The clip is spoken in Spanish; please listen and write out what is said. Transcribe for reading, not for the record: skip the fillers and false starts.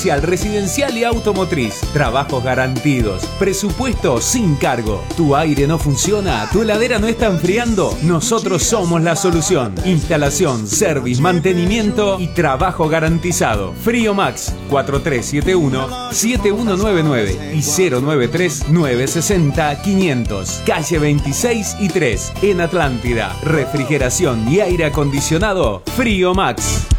comercial, residencial y automotriz. Trabajos garantidos. Presupuesto sin cargo. ¿Tu aire no funciona? ¿Tu heladera no está enfriando? Nosotros somos la solución. Instalación, service, mantenimiento y trabajo garantizado. Frío Max 4371-7199 y 093-960-500. Calle 26 y 3 en Atlántida. Refrigeración y aire acondicionado Frío Max.